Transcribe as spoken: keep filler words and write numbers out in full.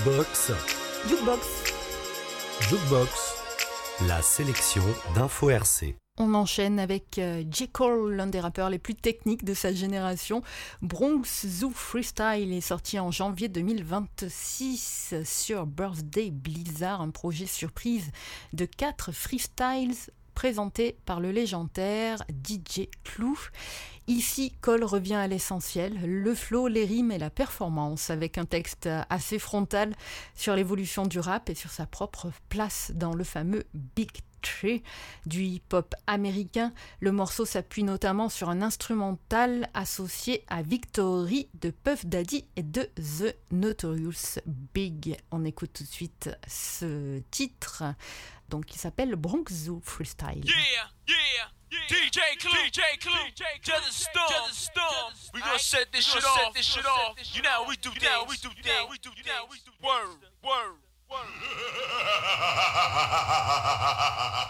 Box, Jukebox. Jukebox, la sélection d'Info R C. On enchaîne avec euh, J. Cole, l'un des rappeurs les plus techniques de sa génération. Bronx Zoo Freestyle est sorti en janvier deux mille vingt-six sur Birthday Blizzard, un projet surprise de quatre freestyles présentés par le légendaire D J Clue. Ici, Cole revient à l'essentiel, le flow, les rimes et la performance, avec un texte assez frontal sur l'évolution du rap et sur sa propre place dans le fameux Big Tree du hip-hop américain. Le morceau s'appuie notamment sur un instrumental associé à Victory de Puff Daddy et de The Notorious Big. On écoute tout de suite ce titre, donc qui s'appelle Bronx Zoo Freestyle. Yeah, yeah, yeah. D J Clue, D J Clue, to the storm, to the storm. We gon' set this shit off, set this shit off. You know how we do, you know how we do, you know how we do, you know how we do. Word, word, word.